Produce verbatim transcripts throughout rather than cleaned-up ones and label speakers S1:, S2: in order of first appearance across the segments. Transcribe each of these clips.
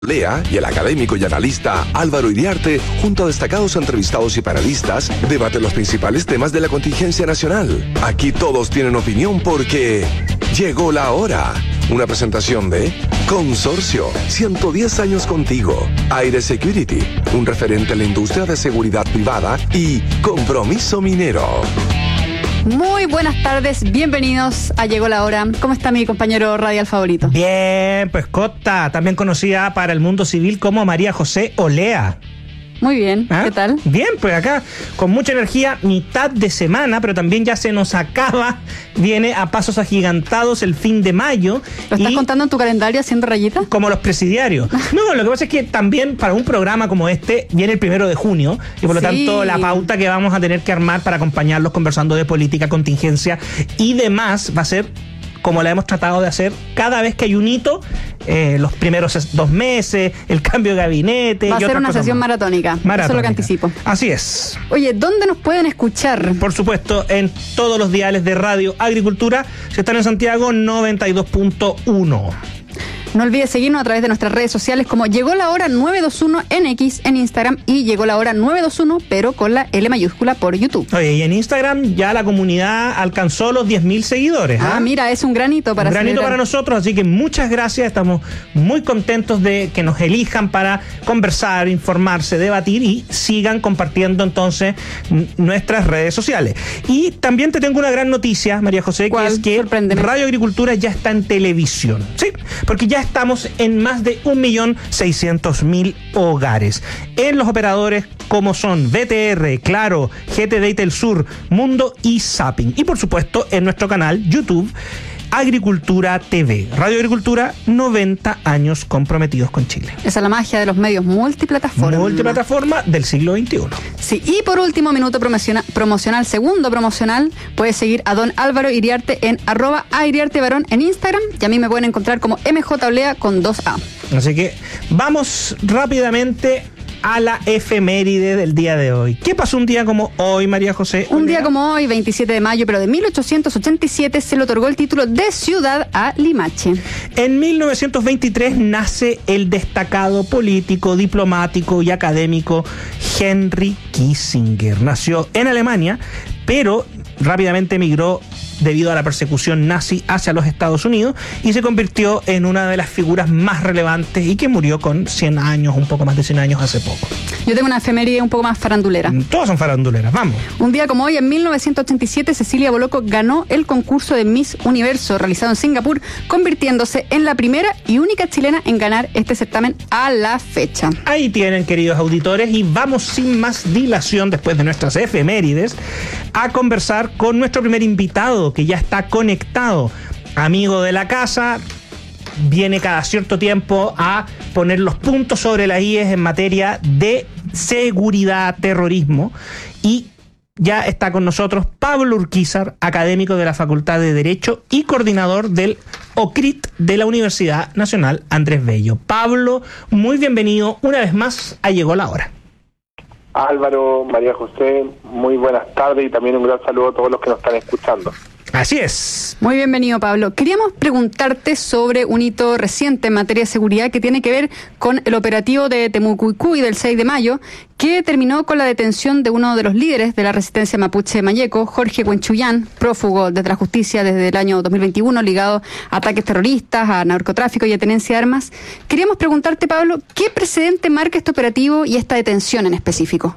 S1: Lea y el académico y analista Álvaro Iriarte, junto a destacados entrevistados y panelistas, debaten los principales temas de la contingencia nacional. Aquí todos tienen opinión porque llegó la hora. Una presentación de Consorcio, ciento diez años contigo, Aire Security, un referente en la industria de seguridad privada, y Compromiso Minero.
S2: Muy buenas tardes, bienvenidos a Llegó la Hora. ¿Cómo está mi compañero radial favorito?
S3: Bien, pues Costa, también conocida para el mundo civil como María José Olea.
S2: Muy bien,
S3: ¿Ah?
S2: ¿Qué tal?
S3: Bien, pues acá con mucha energía, mitad de semana, pero también ya se nos acaba, viene a pasos agigantados el fin de mayo.
S2: ¿Lo estás contando en tu calendario haciendo rayitas?
S3: Como los presidiarios. No, lo que pasa es que también para un programa como este viene el primero de junio y por lo
S2: Sí.
S3: tanto la pauta que vamos a tener que armar para acompañarlos conversando de política, contingencia y demás va a ser como la hemos tratado de hacer cada vez que hay un hito, eh, los primeros dos meses, el cambio de gabinete.
S2: Va a
S3: y
S2: ser
S3: otras
S2: una
S3: cosas
S2: sesión
S3: más.
S2: maratónica.
S3: Maratónica.
S2: Eso es lo que anticipo.
S3: Así es.
S2: Oye, ¿dónde nos pueden escuchar?
S3: Por supuesto, en todos los diales de Radio Agricultura. Si están en Santiago, noventa y dos punto uno.
S2: No olvides seguirnos a través de nuestras redes sociales como Llegó la Hora nueve dos uno en X en Instagram y Llegó la Hora nueve dos uno, pero con la L mayúscula por YouTube.
S3: Oye, y en Instagram ya la comunidad alcanzó los diez mil seguidores.
S2: Ah,
S3: ¿ah?
S2: mira, es un granito para
S3: Un granito
S2: celebrar.
S3: para nosotros, así que muchas gracias. Estamos muy contentos de que nos elijan para conversar, informarse, debatir y sigan compartiendo entonces n- nuestras redes sociales. Y también te tengo una gran noticia, María José,
S2: ¿Cuál?
S3: que es que
S2: Sorpréndeme.
S3: Radio Agricultura ya está en televisión. Sí, porque ya estamos en más de un millón seiscientos mil hogares. En los operadores como son V T R, Claro, G T D y Telsur, Mundo y Zapping. Y por supuesto en nuestro canal YouTube Agricultura T V. Radio Agricultura, noventa años comprometidos con Chile.
S2: Esa es la magia de los medios multiplataforma.
S3: Multiplataforma del siglo veintiuno.
S2: Sí, y por último, minuto promociona- promocional, segundo promocional, puedes seguir a don Álvaro Iriarte en arroba a Iriarte Varón en Instagram y a mí me pueden encontrar como M J Olea con dos A.
S3: Así que vamos rápidamente a la efeméride del día de hoy. ¿Qué pasó un día como hoy, María José?
S2: Un día
S3: Olea?
S2: como hoy, veintisiete de mayo, pero de mil ochocientos ochenta y siete, se le otorgó el título de ciudad a Limache.
S3: En mil novecientos veintitrés nace el destacado político, diplomático y académico Henry Kissinger. Nació en Alemania, pero rápidamente emigró debido a la persecución nazi hacia los Estados Unidos y se convirtió en una de las figuras más relevantes y que murió con cien años, un poco más de cien años hace poco.
S2: Yo tengo una efeméride un poco más farandulera.
S3: Todas son faranduleras, vamos.
S2: Un día como hoy, en mil novecientos ochenta y siete, Cecilia Boloco ganó el concurso de Miss Universo realizado en Singapur, convirtiéndose en la primera y única chilena en ganar este certamen a la fecha.
S3: Ahí tienen, queridos auditores, y vamos sin más dilación, después de nuestras efemérides, a conversar con nuestro primer invitado, que ya está conectado, amigo de la casa, viene cada cierto tiempo a poner los puntos sobre las íes en materia de seguridad, terrorismo, y ya está con nosotros Pablo Urquizar, académico de la Facultad de Derecho y coordinador del O C R I T de la Universidad Nacional Andrés Bello. Pablo, muy bienvenido una vez más a Llegó la Hora.
S4: Álvaro, María José, muy buenas tardes y también un gran saludo a todos los que nos están escuchando.
S3: Así es.
S2: Muy bienvenido, Pablo. Queríamos preguntarte sobre un hito reciente en materia de seguridad que tiene que ver con el operativo de Temucuicuy del seis de mayo, que terminó con la detención de uno de los líderes de la resistencia mapuche Mayeco, Jorge Huenchuyán, prófugo desde la justicia desde el año dos mil veintiuno, ligado a ataques terroristas, a narcotráfico y a tenencia de armas. Queríamos preguntarte, Pablo, ¿qué precedente marca este operativo y esta detención en específico?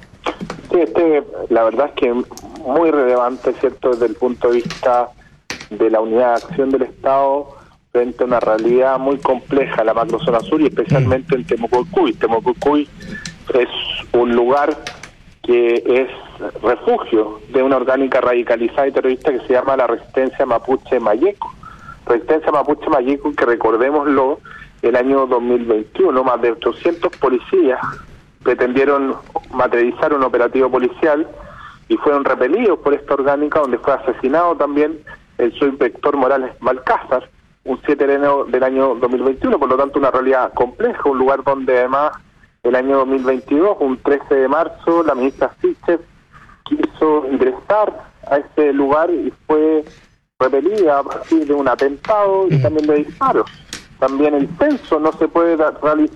S4: Sí, este, la verdad es que muy relevante, ¿cierto?, desde el punto de vista de la unidad de acción del Estado frente a una realidad muy compleja, la macrozona sur y especialmente en Temucuicuy. Temucuicuy es un lugar que es refugio de una orgánica radicalizada y terrorista que se llama la Resistencia Mapuche Mayeco. Resistencia Mapuche Mayeco que, recordémoslo, el año dos mil veintiuno más de ochocientos policías pretendieron materializar un operativo policial y fueron repelidos por esta orgánica, donde fue asesinado también el subinspector Morales Balcázar, un siete de enero del año dos mil veintiuno, por lo tanto una realidad compleja, un lugar donde además el año dos mil veintidós, un trece de marzo, la ministra Sichel quiso ingresar a ese lugar y fue repelida a partir de un atentado y también de disparos. también el censo no se puede da- realizar